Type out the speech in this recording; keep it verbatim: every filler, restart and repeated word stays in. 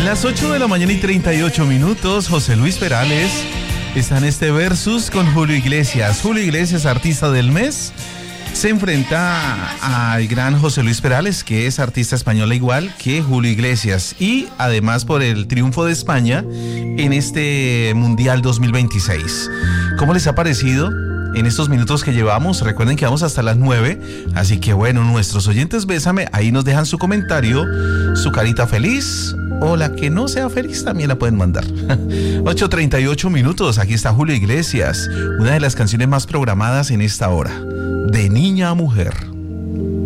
Las ocho de la mañana y treinta y ocho minutos, José Luis Perales está en este versus con Julio Iglesias. Julio Iglesias, artista del mes, se enfrenta al gran José Luis Perales, que es artista español igual que Julio Iglesias, y además por el triunfo de España en este Mundial dos mil veintiséis. ¿Cómo les ha parecido en estos minutos que llevamos? Recuerden que vamos hasta las nueve, así que bueno, nuestros oyentes Bésame, ahí nos dejan su comentario, su carita feliz, o la que no sea feliz también la pueden mandar. ocho treinta y ocho minutos, aquí está Julio Iglesias, una de las canciones más programadas en esta hora, de niña a mujer.